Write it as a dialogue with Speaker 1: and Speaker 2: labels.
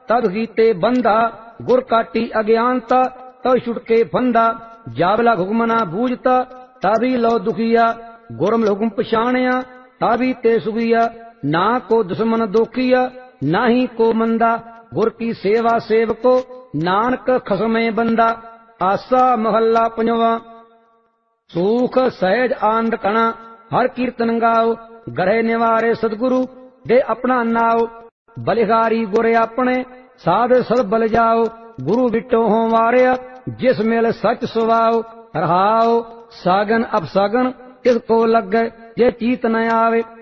Speaker 1: तद कीते बंधा, गुर काटी अज्ञानता, तब छुटके फंदा। जाबला हुक्म ना बूझता, ताबी लो दुखिया, गुरम हुक्म पछाणिया, ताबी ते सुगिया। ना को दुश्मन दोखिया, ना ही को मंदा, गुर की सेवा सेवको, नानक खसमे बंदा। आसा महला पंजवा। सूख सहज आनंद कणा, हर कीर्तन गाओ, गढ़े निवारे सतगुरु, दे अपना नाओ। बलिहारी गुरे अपने, साध सद बल जाओ, गुरु बिटो हो वारिया, जिस मेल सच सुवाओ। रहाओ सागन अपसागन, इसको लगे जे चीत न आवे।